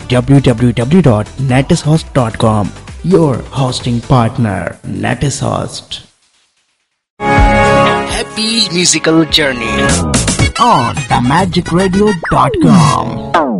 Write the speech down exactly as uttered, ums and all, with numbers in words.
w w w dot natishost dot com. Your hosting partner, Natishost. Happy musical journey on the magic radio dot com.